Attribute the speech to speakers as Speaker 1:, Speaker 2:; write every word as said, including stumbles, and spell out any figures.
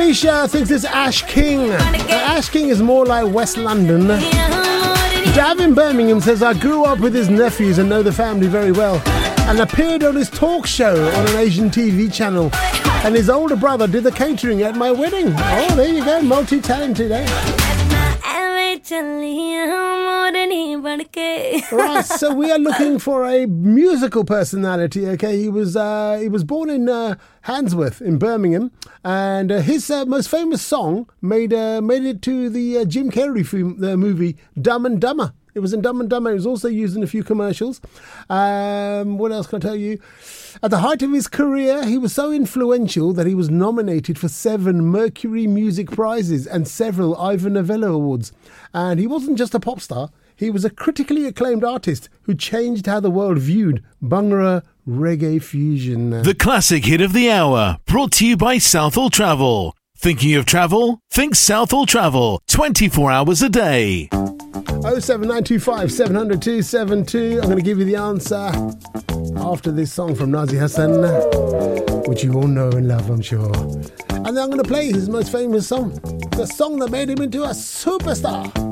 Speaker 1: Aisha thinks it's Ash King. Uh, Ash King is more like West London. Dav in Birmingham says, I grew up with his nephews and know the family very well, and appeared on his talk show on an Asian T V channel, and his older brother did the catering at my wedding. Oh, there you go, multi-talented, eh? Right, so we are looking for a musical personality. Okay, he was uh, he was born in uh, Handsworth in Birmingham, and uh, his uh, most famous song made uh, made it to the uh, Jim Carrey film, the movie Dumb and Dumber. It was in Dumb and Dumber. It was also used in a few commercials. Um, what else can I tell you? At the height of his career, he was so influential that he was nominated for seven Mercury Music Prizes and several Ivor Novello Awards. And he wasn't just a pop star. He was a critically acclaimed artist who changed how the world viewed Bhangra reggae fusion.
Speaker 2: The classic hit of the hour, brought to you by Southall Travel. Thinking of travel? Think Southall Travel. twenty-four hours a day.
Speaker 1: oh seven nine two five seven zero zero two seven two. I'm going to give you the answer after this song from Nazi Hassan, which you all know and love, I'm sure. And then I'm going to play his most famous song, the song that made him into a superstar.